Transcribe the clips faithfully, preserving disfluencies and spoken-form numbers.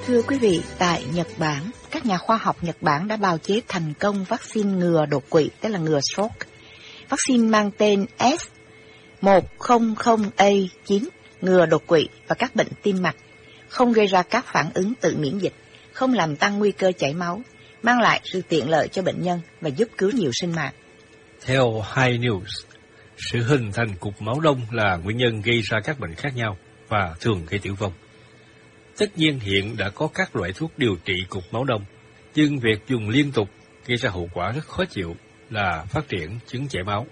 Thưa quý vị, tại Nhật Bản, các nhà khoa học Nhật Bản đã bào chế thành công vaccine ngừa đột quỵ, tức là ngừa stroke. Vaccine mang tên S một không không A chín, ngừa đột quỵ và các bệnh tim mạch, không gây ra các phản ứng tự miễn dịch, không làm tăng nguy cơ chảy máu, mang lại sự tiện lợi cho bệnh nhân và giúp cứu nhiều sinh mạng. Theo High News, sự hình thành cục máu đông là nguyên nhân gây ra các bệnh khác nhau và thường gây tử vong. Tất nhiên hiện đã có các loại thuốc điều trị cục máu đông, nhưng việc dùng liên tục gây ra hậu quả rất khó chịu là phát triển chứng chảy máu.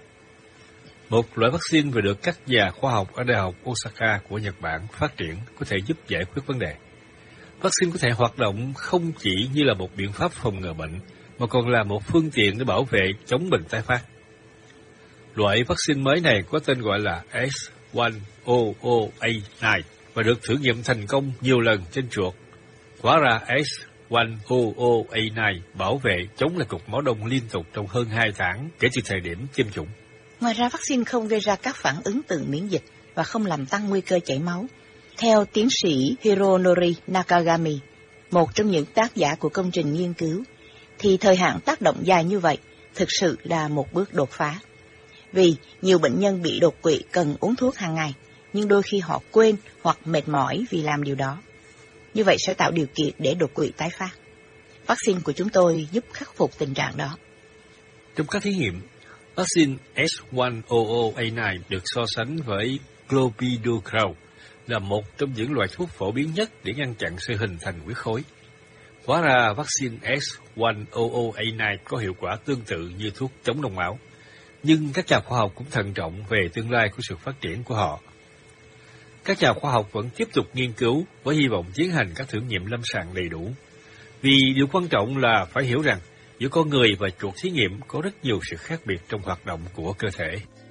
Một loại vaccine vừa được các nhà khoa học ở Đại học Osaka của Nhật Bản phát triển có thể giúp giải quyết vấn đề. Vaccine có thể hoạt động không chỉ như là một biện pháp phòng ngừa bệnh, mà còn là một phương tiện để bảo vệ chống bệnh tái phát. Loại vaccine mới này có tên gọi là S một không không A chín và được thử nghiệm thành công nhiều lần trên chuột. Quả ra S một không không A chín bảo vệ chống lại cục máu đông liên tục trong hơn hai tháng kể từ thời điểm tiêm chủng. Ngoài ra, vaccine không gây ra các phản ứng tự miễn dịch và không làm tăng nguy cơ chảy máu. Theo tiến sĩ Hironori Nakagami, một trong những tác giả của công trình nghiên cứu, thì thời hạn tác động dài như vậy thực sự là một bước đột phá. Vì nhiều bệnh nhân bị đột quỵ cần uống thuốc hàng ngày, nhưng đôi khi họ quên hoặc mệt mỏi vì làm điều đó. Như vậy sẽ tạo điều kiện để đột quỵ tái phát. Vaccine của chúng tôi giúp khắc phục tình trạng đó. Trong các thí nghiệm, vaccine S một không không A chín được so sánh với clopidogrel là một trong những loại thuốc phổ biến nhất để ngăn chặn sự hình thành huyết khối. Hóa ra vaccine S một không không A chín có hiệu quả tương tự như thuốc chống đông máu, nhưng các nhà khoa học cũng thận trọng về tương lai của sự phát triển của họ. Các nhà khoa học vẫn tiếp tục nghiên cứu với hy vọng tiến hành các thử nghiệm lâm sàng đầy đủ. Vì điều quan trọng là phải hiểu rằng giữa con người và chuột thí nghiệm có rất nhiều sự khác biệt trong hoạt động của cơ thể.